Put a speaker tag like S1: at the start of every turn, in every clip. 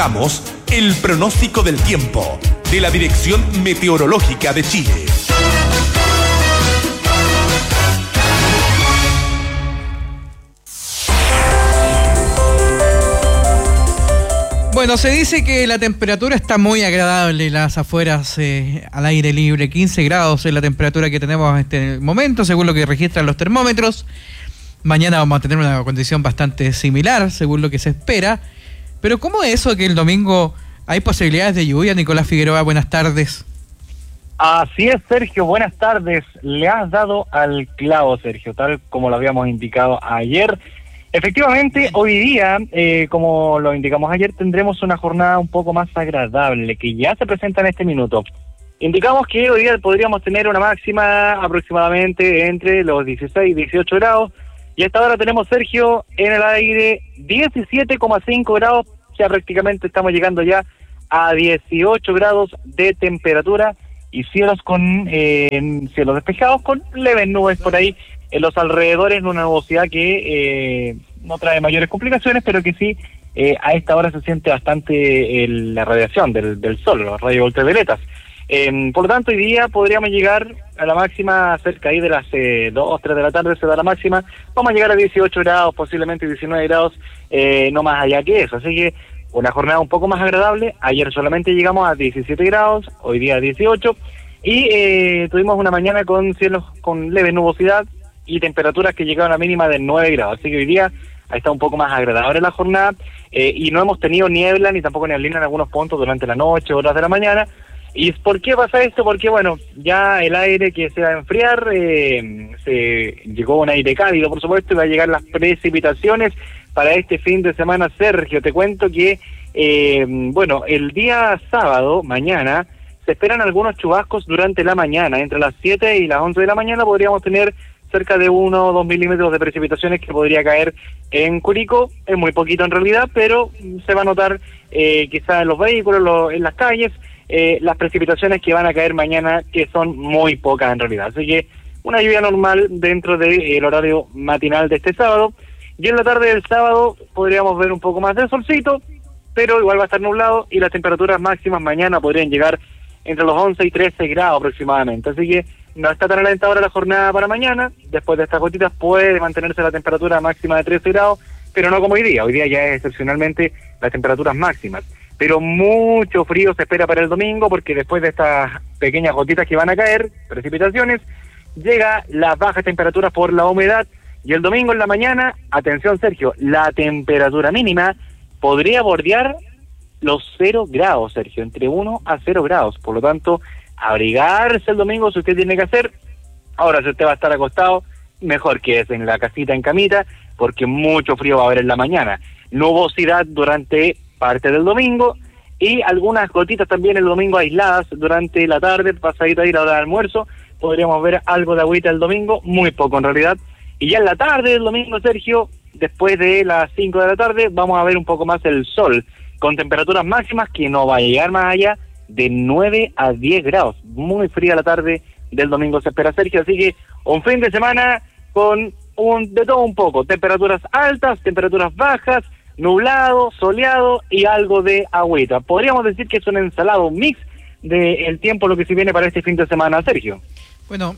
S1: Damos el pronóstico del tiempo de la Dirección Meteorológica de Chile.
S2: Bueno, se dice que la temperatura está muy agradable en las afueras, al aire libre. 15 grados es la temperatura que tenemos en este momento, según lo que registran los termómetros. Mañana vamos a tener una condición bastante similar, según lo que se espera. Pero ¿cómo es eso que el domingo hay posibilidades de lluvia? Nicolás Figueroa, buenas tardes.
S3: Así es, Sergio, buenas tardes. Le has dado al clavo, Sergio, tal como lo habíamos indicado ayer. Efectivamente, hoy día, como lo indicamos ayer, tendremos una jornada un poco más agradable, que ya se presenta en este minuto. Indicamos que hoy día podríamos tener una máxima aproximadamente entre los 16 y 18 grados, y a esta hora tenemos, Sergio, en el aire 17,5 grados, ya prácticamente estamos llegando ya a 18 grados de temperatura, y cielos cielos despejados con leves nubes por ahí en los alrededores, de una nubosidad que no trae mayores complicaciones, pero que sí a esta hora se siente bastante la radiación del sol, los rayos ultravioletas. Por lo tanto, hoy día podríamos llegar a la máxima cerca ahí de las 2, 3 de la tarde, se da la máxima. Vamos a llegar a 18 grados, posiblemente 19 grados, no más allá que eso. Así que una jornada un poco más agradable. Ayer solamente llegamos a 17 grados, hoy día a 18. Y tuvimos una mañana con cielos con leve nubosidad y temperaturas que llegaron a mínima de 9 grados. Así que hoy día está un poco más agradable la jornada. Y no hemos tenido niebla ni tampoco neblina en algunos puntos durante la noche, horas de la mañana. ¿Y por qué pasa esto? Porque, bueno, ya el aire que se va a enfriar, se llegó un aire cálido, por supuesto, y va a llegar las precipitaciones para este fin de semana. Sergio, te cuento que, bueno, el día sábado, mañana, se esperan algunos chubascos durante la mañana. Entre las 7 y las 11 de la mañana podríamos tener cerca de 1 o 2 milímetros de precipitaciones que podría caer en Curicó. Es muy poquito en realidad, pero se va a notar quizás en los vehículos, en las calles, las precipitaciones que van a caer mañana, que son muy pocas en realidad. Así que una lluvia normal dentro del horario matinal de este sábado. Y en la tarde del sábado podríamos ver un poco más de solcito, pero igual va a estar nublado y las temperaturas máximas mañana podrían llegar entre los 11 y 13 grados aproximadamente. Así que no está tan alentadora la jornada para mañana. Después de estas gotitas puede mantenerse la temperatura máxima de 13 grados, pero no como hoy día. Hoy día ya es excepcionalmente las temperaturas máximas. Pero mucho frío se espera para el domingo, porque después de estas pequeñas gotitas que van a caer, precipitaciones, llega las bajas temperaturas por la humedad. Y el domingo en la mañana, atención Sergio, la temperatura mínima podría bordear los 0 grados, Sergio, entre 1 a 0 grados. Por lo tanto, abrigarse el domingo si usted tiene que hacer. Ahora, si usted va a estar acostado, mejor que es en la casita, en camita, porque mucho frío va a haber en la mañana. Nubosidad durante parte del domingo y algunas gotitas también el domingo aisladas durante la tarde, pasadita ahí la hora de almuerzo. Podríamos ver algo de agüita el domingo, muy poco en realidad. Y ya en la tarde del domingo, Sergio, después de las 5 de la tarde, vamos a ver un poco más el sol, con temperaturas máximas que no va a llegar más allá de 9 a 10 grados. Muy fría la tarde del domingo se espera, Sergio. Así que un fin de semana con de todo un poco. Temperaturas altas, temperaturas bajas, nublado, soleado y algo de agüita. Podríamos decir que es un ensalado, un mix del tiempo, lo que se viene para este fin de semana, Sergio.
S2: Bueno,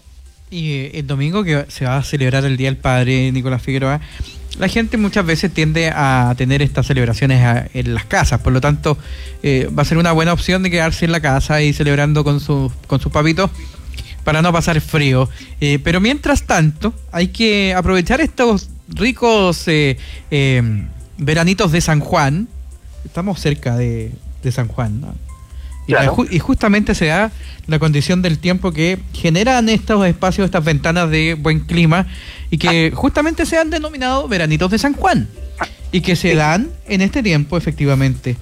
S2: y el domingo que se va a celebrar el Día del Padre, Nicolás Figueroa, la gente muchas veces tiende a tener estas celebraciones en las casas, por lo tanto va a ser una buena opción de quedarse en la casa y celebrando con sus papitos para no pasar frío. Pero mientras tanto hay que aprovechar estos ricos veranitos de San Juan. Estamos cerca de San Juan, ¿no?
S3: Claro.
S2: Y justamente se da la condición del tiempo que generan estos espacios, estas ventanas de buen clima, y que justamente se han denominado veranitos de San Juan, y que se dan en este tiempo efectivamente.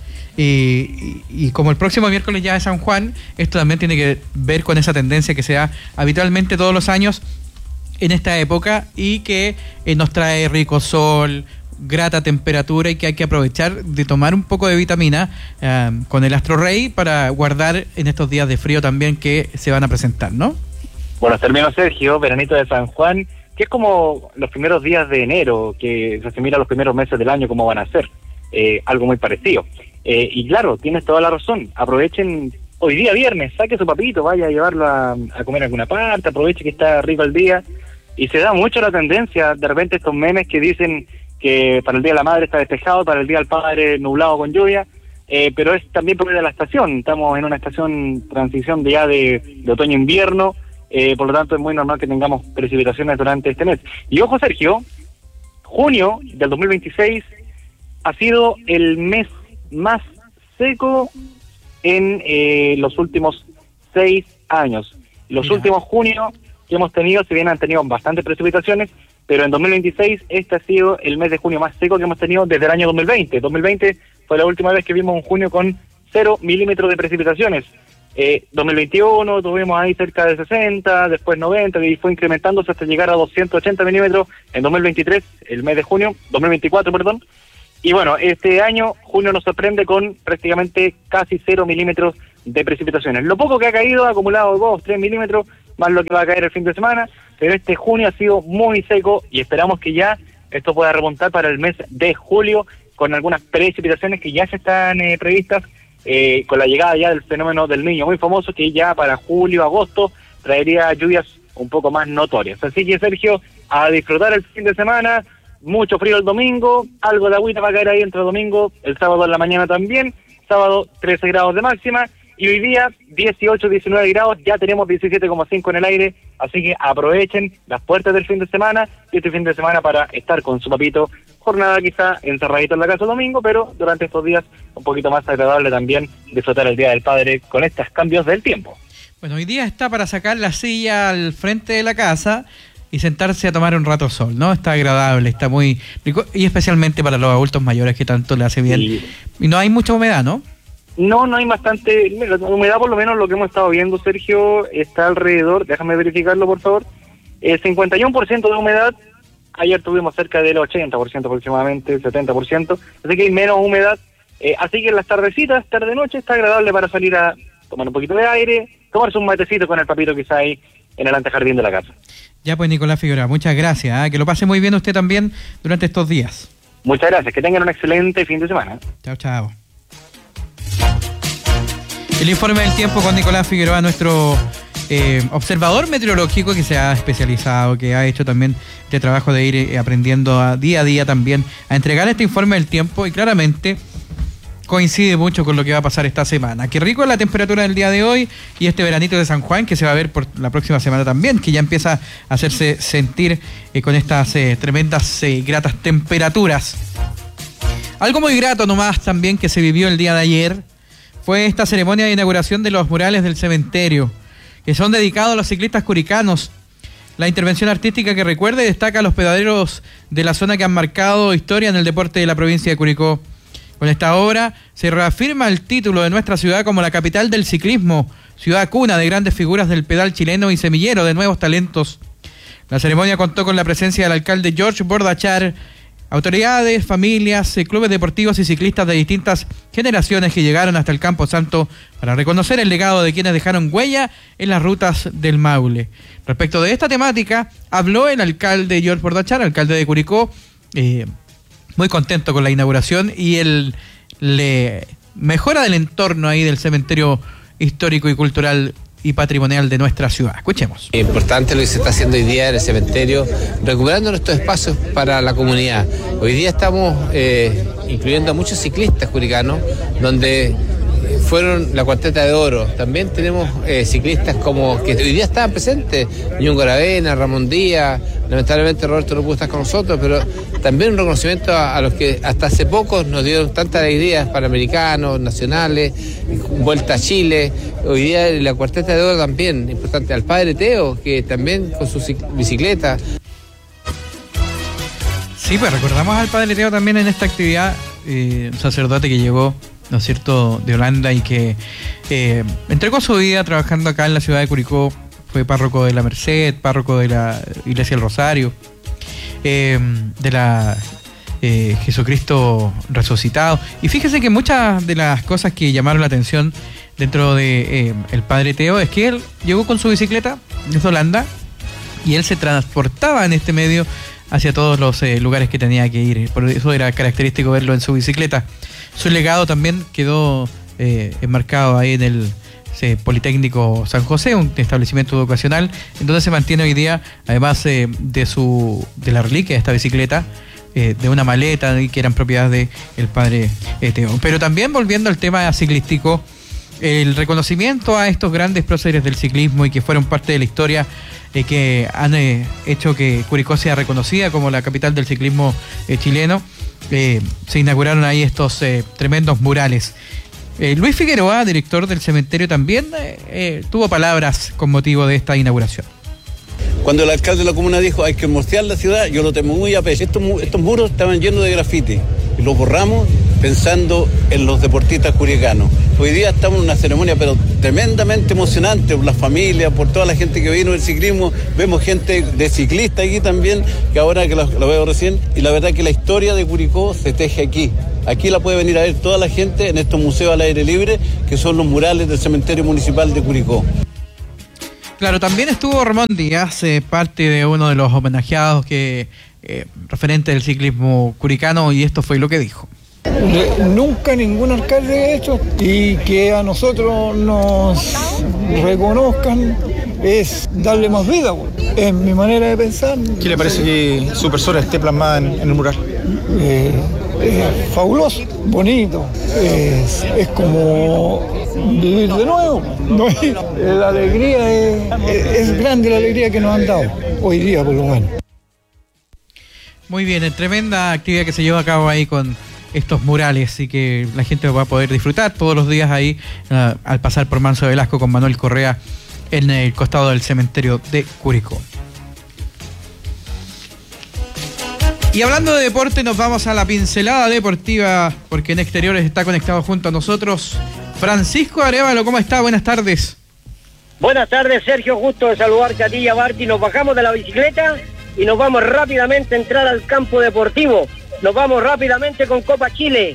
S2: Y como el próximo miércoles ya es San Juan, esto también tiene que ver con esa tendencia que se da habitualmente todos los años en esta época, y que nos trae rico sol, grata temperatura, y que hay que aprovechar de tomar un poco de vitamina con el Astro Rey para guardar en estos días de frío también que se van a presentar, ¿no?
S3: Bueno, terminó, Sergio, veranito de San Juan, que es como los primeros días de enero, que se asimila a los primeros meses del año como van a ser, algo muy parecido. Y claro, tienes toda la razón, aprovechen hoy día viernes, saque su papito, vaya a llevarlo a comer a alguna parte, aproveche que está rico el día. Y se da mucho la tendencia, de repente estos memes que dicen que para el Día de la Madre está despejado, para el Día del Padre nublado con lluvia, pero es también por de la estación, estamos en una estación transición de ya de otoño-invierno, por lo tanto es muy normal que tengamos precipitaciones durante este mes. Y ojo, Sergio, junio del 2026 ha sido el mes más seco en los últimos 6 años. Los últimos junio que hemos tenido, si bien han tenido bastantes precipitaciones, pero en 2026 este ha sido el mes de junio más seco que hemos tenido desde el año 2020. 2020 fue la última vez que vimos un junio con 0 milímetros de precipitaciones. 2021 tuvimos ahí cerca de 60, después 90, y fue incrementándose hasta llegar a 280 milímetros en 2023, el mes de junio, 2024, perdón. Y bueno, este año, junio nos sorprende con prácticamente casi 0 milímetros de precipitaciones. Lo poco que ha caído, ha acumulado 2, 3 milímetros, más lo que va a caer el fin de semana, pero este junio ha sido muy seco y esperamos que ya esto pueda remontar para el mes de julio con algunas precipitaciones que ya se están previstas, con la llegada ya del fenómeno del Niño muy famoso, que ya para julio, agosto traería lluvias un poco más notorias. Así que, Sergio, a disfrutar el fin de semana. Mucho frío el domingo, algo de agüita va a caer ahí entre el domingo, el sábado en la mañana también, sábado 13 grados de máxima, y hoy día 18, 19 grados, ya tenemos 17,5 en el aire, así que aprovechen las puertas del fin de semana, y este fin de semana para estar con su papito, jornada quizá encerradito en la casa el domingo, pero durante estos días un poquito más agradable también disfrutar el Día del Padre con estos cambios del tiempo.
S2: Bueno, hoy día está para sacar la silla al frente de la casa y sentarse a tomar un rato sol, ¿no? Está agradable, está muy rico, y especialmente para los adultos mayores que tanto le hace bien. Sí. Y no hay mucha humedad, ¿no?
S3: No hay bastante, la humedad por lo menos lo que hemos estado viendo, Sergio, está alrededor, déjame verificarlo por favor, 51% de humedad, ayer tuvimos cerca del 80% aproximadamente, 70%, así que hay menos humedad, así que en las tardecitas, tarde-noche, está agradable para salir a tomar un poquito de aire, tomarse un matecito con el papito quizá ahí en el antejardín de la casa.
S2: Ya pues, Nicolás Figueroa, muchas gracias, que lo pase muy bien usted también durante estos días.
S3: Muchas gracias, que tengan un excelente fin de semana.
S2: Chao, chao. El informe del tiempo con Nicolás Figueroa, nuestro observador meteorológico que se ha especializado, que ha hecho también este trabajo de ir aprendiendo día a día también a entregar este informe del tiempo, y claramente coincide mucho con lo que va a pasar esta semana. Qué rico es la temperatura del día de hoy y este veranito de San Juan que se va a ver por la próxima semana también, que ya empieza a hacerse sentir con estas tremendas gratas temperaturas. Algo muy grato nomás también que se vivió el día de ayer fue esta ceremonia de inauguración de los murales del cementerio, que son dedicados a los ciclistas curicanos. La intervención artística que recuerda y destaca a los pedaderos de la zona que han marcado historia en el deporte de la provincia de Curicó. Con esta obra se reafirma el título de nuestra ciudad como la capital del ciclismo, ciudad cuna de grandes figuras del pedal chileno y semillero de nuevos talentos. La ceremonia contó con la presencia del alcalde George Bordachar, autoridades, familias, clubes deportivos y ciclistas de distintas generaciones que llegaron hasta el Campo Santo para reconocer el legado de quienes dejaron huella en las rutas del Maule. Respecto de esta temática, habló el alcalde George Bordachar, alcalde de Curicó, muy contento con la inauguración y el mejora del entorno ahí del cementerio histórico y cultural y patrimonial de nuestra ciudad. Escuchemos.
S4: Importante lo que se está haciendo hoy día en el cementerio, recuperando nuestros espacios para la comunidad. Hoy día estamos incluyendo a muchos ciclistas curicanos, donde fueron la Cuarteta de Oro. También tenemos ciclistas como que hoy día estaban presentes, Ñungo Aravena, Ramón Díaz, lamentablemente Roberto no pudo estar con nosotros, pero también un reconocimiento a los que hasta hace poco nos dieron tantas alegrías, panamericanos, nacionales, Vuelta a Chile. Hoy día la Cuarteta de Oro también, importante, al padre Teo, que también con su bicicleta.
S2: Sí, pues recordamos al padre Teo también en esta actividad, un sacerdote que llegó, ¿no es cierto?, de Holanda y que entregó su vida trabajando acá en la ciudad de Curicó. Fue párroco de la Merced, párroco de la Iglesia del Rosario, de la Jesucristo resucitado. Y fíjese que muchas de las cosas que llamaron la atención dentro de el padre Teo es que él llegó con su bicicleta desde Holanda y él se transportaba en este medio hacia todos los lugares que tenía que ir. Por eso era característico verlo en su bicicleta. Su legado también quedó enmarcado ahí en el Politécnico San José, un establecimiento educacional, en donde se mantiene hoy día, además de la reliquia de esta bicicleta, de una maleta que eran propiedad del padre Teo. Pero también, volviendo al tema ciclístico, el reconocimiento a estos grandes próceres del ciclismo y que fueron parte de la historia, que han hecho que Curicó sea reconocida como la capital del ciclismo chileno, se inauguraron ahí estos tremendos murales. Luis Figueroa, director del cementerio, también tuvo palabras con motivo de esta inauguración.
S5: Cuando el alcalde de la comuna dijo hay que hermosear la ciudad, yo lo tomé muy a pecho. Estos muros estaban llenos de grafiti y los borramos pensando en los deportistas curicanos. Hoy día estamos en una ceremonia pero tremendamente emocionante por las familias, por toda la gente que vino del ciclismo. Vemos gente de ciclista aquí también, que ahora que lo veo recién, y la verdad que la historia de Curicó se teje aquí. Aquí la puede venir a ver toda la gente en estos museos al aire libre, que son los murales del cementerio municipal de Curicó.
S2: Claro, también estuvo Ramón Díaz, parte de uno de los homenajeados referente del ciclismo curicano, y esto fue lo que dijo.
S6: Nunca ningún alcalde ha hecho, y que a nosotros nos reconozcan es darle más vida, es mi manera de pensar.
S7: ¿Qué le parece que su persona esté plasmada en el mural?
S6: Fabuloso, bonito, es como vivir de nuevo, ¿no? La alegría es grande, la alegría que nos han dado hoy día por lo menos.
S2: Muy bien, tremenda actividad que se lleva a cabo ahí con estos murales y que la gente va a poder disfrutar todos los días ahí al pasar por Manso Velasco con Manuel Correa en el costado del cementerio de Curicó. Y hablando de deporte, nos vamos a la pincelada deportiva, porque en Exteriores está conectado junto a nosotros Francisco Arévalo. ¿Cómo está? Buenas tardes.
S8: Buenas tardes, Sergio. Gusto de saludarte a ti y a Barty. Nos bajamos de la bicicleta y nos vamos rápidamente a entrar al campo deportivo. Nos vamos rápidamente con Copa Chile.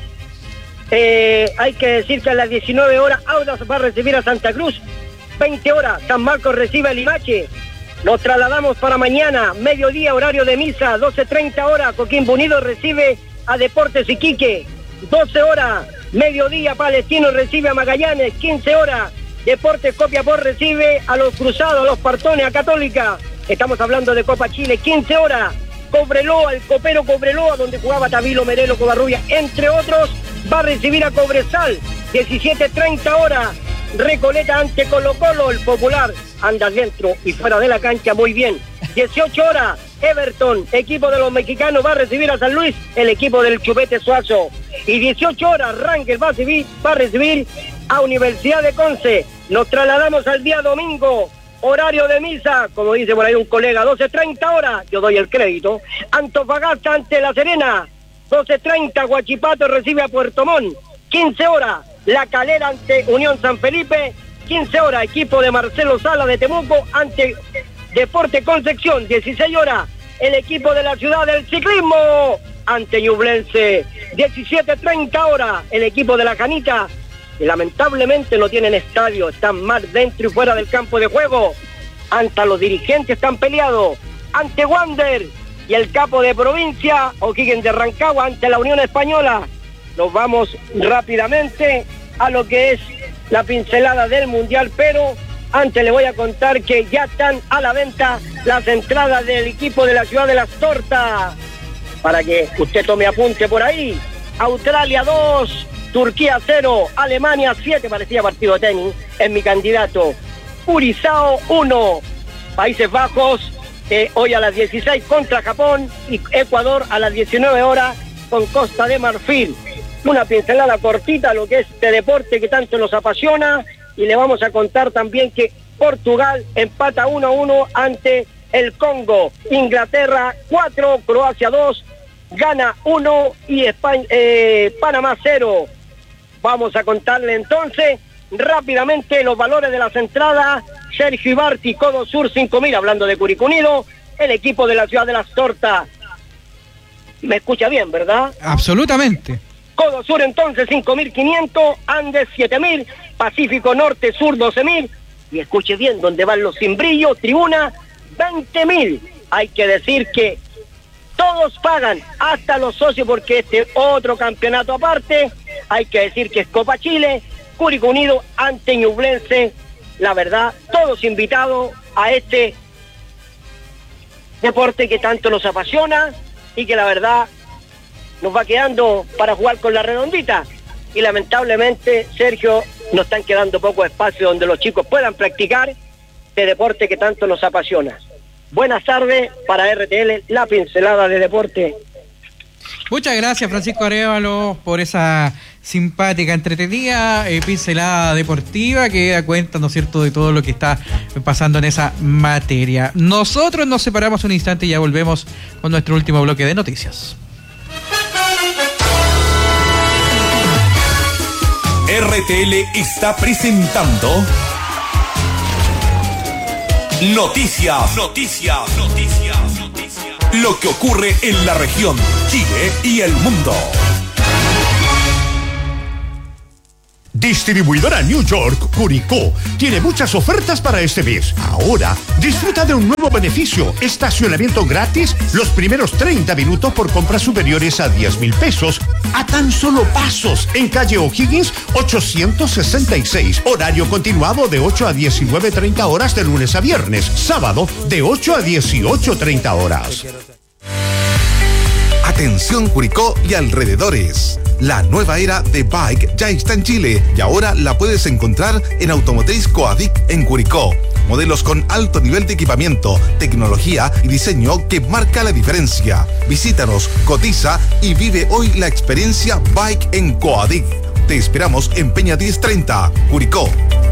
S8: Hay que decir que a las 19 horas Audax va a recibir a Santa Cruz. 20 horas San Marcos recibe a Limache. Nos trasladamos para mañana, mediodía, horario de misa, 12:30 horas, Coquimbo Unido recibe a Deportes Iquique. 12 horas, mediodía, Palestino recibe a Magallanes. 15 horas, Deportes Copiapó recibe a los Cruzados, a los Partones, a Católica. Estamos hablando de Copa Chile. 15 horas, Cobreloa, el copero Cobreloa, donde jugaba Tabilo, Merelo, Covarrubia, entre otros, va a recibir a Cobresal. 17:30 horas, Recoleta ante Colo Colo, el popular anda dentro y fuera de la cancha muy bien. 18 horas, Everton, equipo de los mexicanos, va a recibir a San Luis, el equipo del Chupete Suazo. Y 18 horas, Rangers va a recibir a Universidad de Conce. Nos trasladamos al día domingo, horario de misa, como dice por ahí un colega, 12:30 horas, yo doy el crédito. Antofagasta ante La Serena, 12:30, Huachipato recibe a Puerto Montt. 15 horas, La Calera ante Unión San Felipe. 15 horas, equipo de Marcelo Sala de Temuco ante Deporte Concepción. 16 horas, el equipo de la Ciudad del Ciclismo ante Ñublense. 17:30 horas, el equipo de La Canita, que lamentablemente no tienen estadio, están más dentro y fuera del campo de juego. Ante los dirigentes están peleados, ante Wander y el capo de provincia, O'Higgins de Rancagua, ante la Unión Española. Nos vamos rápidamente a lo que es la pincelada del Mundial, pero antes le voy a contar que ya están a la venta las entradas del equipo de la Ciudad de las Tortas, para que usted tome apunte por ahí. Australia 2, Turquía 0, Alemania 7, parecía partido de tenis, es mi candidato. Curazao 1, Países Bajos, hoy a las 16 contra Japón, y Ecuador a las 19 horas con Costa de Marfil. Una pincelada cortita a lo que es este deporte que tanto nos apasiona, y le vamos a contar también que Portugal empata 1-1 ante el Congo. Inglaterra 4, Croacia 2, Ghana 1 y Panamá 0. Vamos a contarle entonces rápidamente los valores de las entradas. Sergio Ibarti, Codo Sur 5.000, hablando de Curicó Unido, el equipo de la Ciudad de las Tortas. ¿Me escucha bien, verdad?
S2: Absolutamente.
S8: Codo Sur entonces 5.500, Andes 7.000, Pacífico Norte Sur 12.000, y escuche bien, donde van los sin brillo, Tribuna 20.000. Hay que decir que Todos pagan, hasta los socios, porque este otro campeonato aparte, hay que decir que es Copa Chile, Curicó Unido ante Ñublense. La verdad, todos invitados a este deporte que tanto nos apasiona y que la verdad nos va quedando para jugar con la redondita. Y lamentablemente, Sergio, nos están quedando pocos espacios donde los chicos puedan practicar este deporte que tanto nos apasiona. Buenas tardes para RTL, la pincelada de deporte.
S2: Muchas gracias, Francisco Arévalo, por esa simpática, entretenida pincelada deportiva que da cuenta, ¿no es cierto?, de todo lo que está pasando en esa materia. Nosotros nos separamos un instante y ya volvemos con nuestro último bloque de noticias.
S1: RTL está presentando Noticias. Lo que ocurre en la región, Chile y el mundo.
S9: Distribuidora New York Curicó tiene muchas ofertas para este mes. Ahora, disfruta de un nuevo beneficio: estacionamiento gratis los primeros 30 minutos por compras superiores a 10,000 pesos, a tan solo pasos, en calle O'Higgins 866. Horario continuado de 8 a 19:30 horas de lunes a viernes. Sábado de 8 a 18:30 horas.
S10: Atención Curicó y alrededores. La nueva era de Bike ya está en Chile y ahora la puedes encontrar en Automotriz Coadic en Curicó. Modelos con alto nivel de equipamiento, tecnología y diseño que marca la diferencia. Visítanos, cotiza y vive hoy la experiencia Bike en Coadic. Te esperamos en Peña 1030, Curicó.